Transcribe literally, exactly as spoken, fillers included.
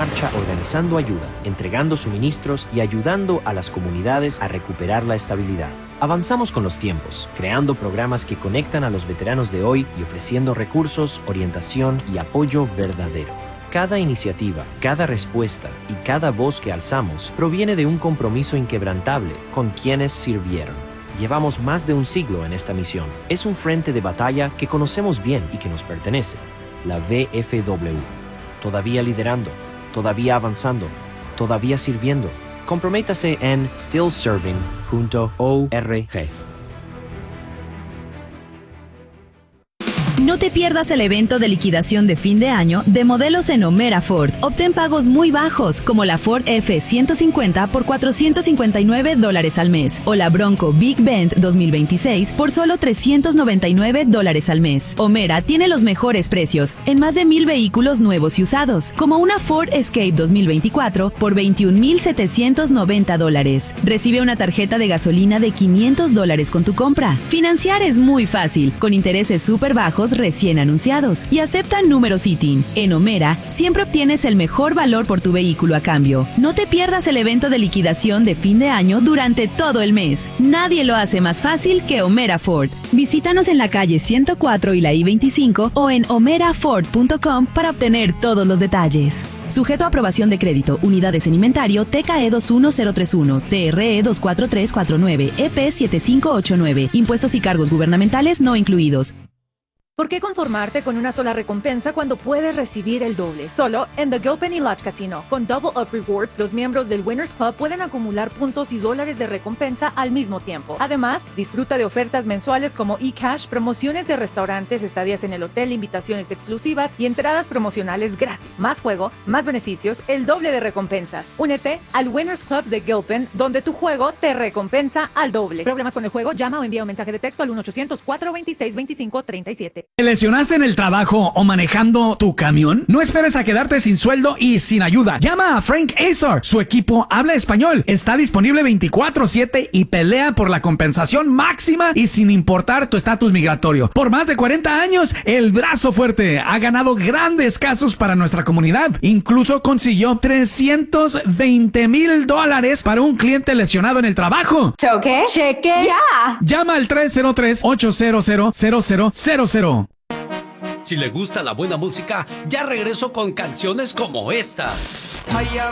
marcha organizando ayuda, entregando suministros y ayudando a las comunidades a recuperar la estabilidad. Avanzamos con los tiempos, creando programas que conectan a los veteranos de hoy y ofreciendo recursos, orientación y apoyo verdadero. Cada iniciativa, cada respuesta y cada voz que alzamos proviene de un compromiso inquebrantable con quienes sirvieron. Llevamos más de un siglo en esta misión. Es un frente de batalla que conocemos bien y que nos pertenece. La V F W. Todavía liderando, todavía avanzando, todavía sirviendo. Comprométase en still serving punto org. No te pierdas el evento de liquidación de fin de año de modelos en Omera Ford. Obtén pagos muy bajos, como la Ford F ciento cincuenta por cuatrocientos cincuenta y nueve dólares al mes, o la Bronco Big Bend dos mil veintiséis por solo trescientos noventa y nueve dólares al mes. Omera tiene los mejores precios en más de mil vehículos nuevos y usados, como una Ford Escape dos mil veinticuatro por veintiún mil setecientos noventa dólares. Recibe una tarjeta de gasolina de quinientos dólares con tu compra. Financiar es muy fácil, con intereses súper bajos recién anunciados, y aceptan números I T I N. En Omera siempre obtienes el mejor valor por tu vehículo a cambio. No te pierdas el evento de liquidación de fin de año durante todo el mes. Nadie lo hace más fácil que Omera Ford. Visítanos en la calle ciento cuatro y la I veinticinco o en omera ford punto com para obtener todos los detalles. Sujeto a aprobación de crédito, unidades en inventario T K E dos uno cero tres uno, T R E dos cuatro tres cuatro nueve, E P siete cinco ocho nueve, impuestos y cargos gubernamentales no incluidos. ¿Por qué conformarte con una sola recompensa cuando puedes recibir el doble? Solo en The Gilpin y Lodge Casino. Con Double Up Rewards, los miembros del Winners Club pueden acumular puntos y dólares de recompensa al mismo tiempo. Además, disfruta de ofertas mensuales como eCash, promociones de restaurantes, estadías en el hotel, invitaciones exclusivas y entradas promocionales gratis. Más juego, más beneficios, el doble de recompensas. Únete al Winners Club de Gilpin, donde tu juego te recompensa al doble. ¿Problemas con el juego? Llama o envía un mensaje de texto al uno ochocientos, cuatro veintiséis, veinticinco treinta y siete. ¿Te lesionaste en el trabajo o manejando tu camión? No esperes a quedarte sin sueldo y sin ayuda. Llama a Frank Azar. Su equipo habla español, está disponible veinticuatro siete y pelea por la compensación máxima y sin importar tu estatus migratorio. Por más de cuarenta años, el brazo fuerte ha ganado grandes casos para nuestra comunidad. Incluso consiguió trescientos veinte mil dólares para un cliente lesionado en el trabajo. ¿Choque? ¿Cheque? ¡Ya! Llama al tres cero tres, ocho cero cero, cero cero cero cero. Si le gusta la buena música, ya regreso con canciones como esta.